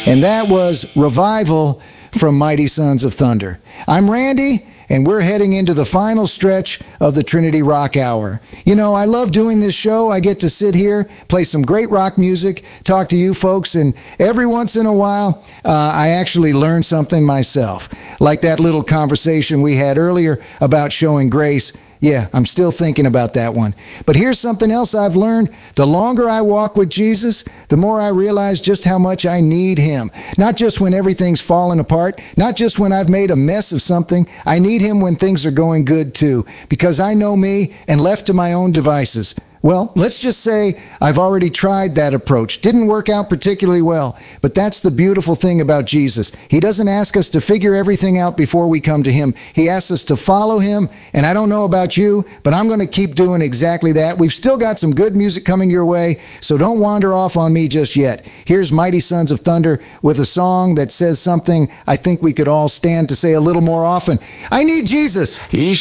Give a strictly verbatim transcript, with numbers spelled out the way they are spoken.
And that was Revival from Mighty Sons of Thunder. I'm Randy, and we're heading into the final stretch of the Trinity Rock Hour. You know, I love doing this show. I get to sit here, play some great rock music, talk to you folks, and every once in a while, uh, I actually learn something myself. Like that little conversation we had earlier about showing grace. Yeah, I'm still thinking about that one. But here's something else I've learned. The longer I walk with Jesus, the more I realize just how much I need Him. Not just when everything's falling apart, not just when I've made a mess of something. I need Him when things are going good too, because I know me, and left to my own devices, well, let's just say I've already tried that approach. Didn't work out particularly well. But that's the beautiful thing about Jesus. He doesn't ask us to figure everything out before we come to Him. He asks us to follow Him. And I don't know about you, but I'm going to keep doing exactly that. We've still got some good music coming your way, so don't wander off on me just yet. Here's Mighty Sons of Thunder with a song that says something I think we could all stand to say a little more often. I need Jesus. He